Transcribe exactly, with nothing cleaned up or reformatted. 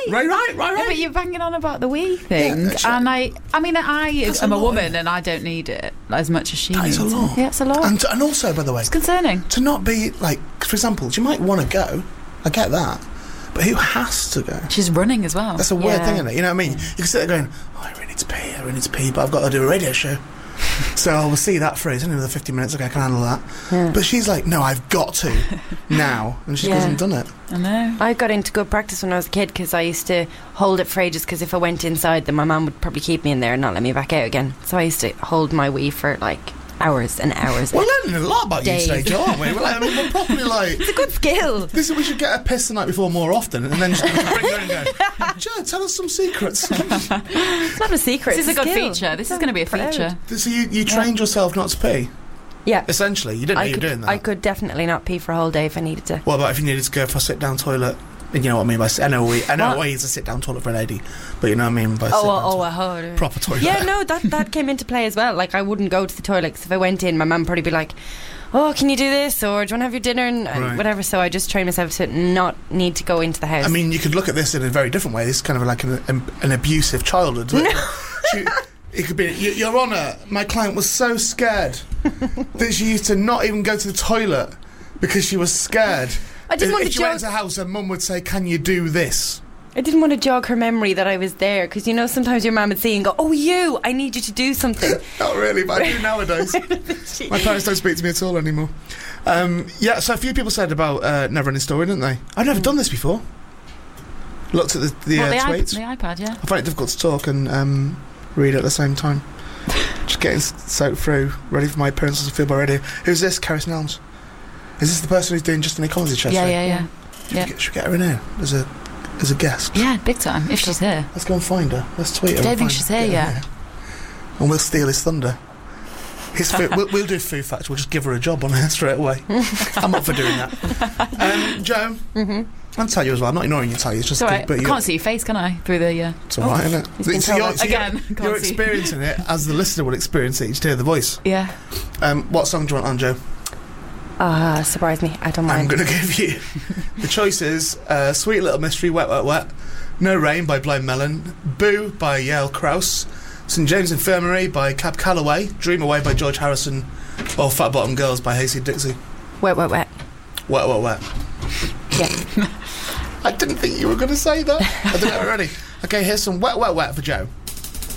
right. Right, right, right, right. Yeah, but you're banging on about the wee thing, Yeah, sure. and I, I mean, I That's am a a, lot. woman, and I don't need it as much as she That needs is a lot. it. Yeah, it's a lot. And, and also, by the way, It's concerning. to not be, like, for example, you might want to go. I get that. But who has to go? She's running as well. That's a weird Yeah. thing, isn't it? You know what I mean? You can sit there going, oh, I really need to pee, I really need to pee, but I've got to do a radio show. So I'll see that through. It's only another fifty minutes, okay, I can handle that. Yeah. But she's like, no, I've got to now. And she Yeah. hasn't done it. I know. I got into good practice when I was a kid because I used to hold it for ages, because if I went inside, then my mum would probably keep me in there and not let me back out again. So I used to hold my wee for like hours and hours. We're learning a lot about Days. you today, Joe, aren't we? We're, like, I mean, we're properly like... It's a good skill. This is, we should get a piss the night before more often, and then just bring her in and go, Joe, tell us some secrets. It's not a secret. This is a it's good skill. feature. This is going to be a Proud. feature. So you, you trained yourself not to pee? Yeah. Essentially, you didn't know I you were could, doing that. I could definitely not pee for a whole day if I needed to. What about if you needed to go for a sit-down toilet? You know what I mean by I know we I know What? what is a sit-down toilet for a lady, but you know what I mean by Oh, sit-down oh, oh, toilet. a whole Proper toilet. Yeah, no, that that came into play as well. Like, I wouldn't go to the toilet, 'cause if I went in, my mum would probably be like, oh, can you do this, or do you want to have your dinner, and, and Right. whatever. So I just trained myself to not need to go into the house. I mean, you could look at this in a very different way. This is kind of like an, an, an abusive childhood. She, it could be, y- Your Honour, my client was so scared that she used to not even go to the toilet because she was scared. I didn't if, want if to she went jog- to the house, her mum would say, can you do this? I didn't want to jog her memory that I was there, because, you know, sometimes your mum would see and go, oh, you, I need you to do something. Not really, but I do nowadays. My parents don't speak to me at all anymore. Um, yeah, so a few people said about uh, Never Ending Story, didn't they? I've never done this before. Looked at the, the, What, uh, the, iP- tweets. the iPad, yeah. I find it difficult to talk and um, read at the same time. Just getting s- soaked through, ready for my appearance on Field by Radio. Who's this? Carrie Nelms. Is this the person who's doing Just an Ecology Show? Yeah, today? yeah, yeah. Should, we yeah. get, should we get her in here as a as a guest? Yeah, big time, if she's here. Let's go and find her. Let's tweet her. Don't and think find she's her. here Get her yet. here. And we'll steal his thunder. His food, we'll, we'll do food facts. We'll just give her a job on her straight away. I'm up for doing that. Um, Joe, Mm-hmm. I'll tell you as well. I'm not ignoring you, tell you. It's just It's all right. but I you- can't see your face, can I? Through the... Uh, It's all right, isn't it? He's been So told you're, that. so you're- Again, can't you're see. experiencing it as the listener will experience it each day of the voice. yeah. Um, what song do you want on, Joe? Ah, surprise me. I don't I'm mind. going to give you the choices: uh, "Sweet Little Mystery," "Wet Wet Wet," "No Rain" by Blind Melon, "Boo" by Yael Krauss, "Saint James Infirmary" by Cab Calloway, "Dream Away" by George Harrison, or "Fat Bottom Girls" by Hayseed Dixie. Wet, wet, wet. Wet Wet Wet. Yeah. I didn't think you were going to say that. I did it already. Okay, here's some Wet Wet Wet for Joe.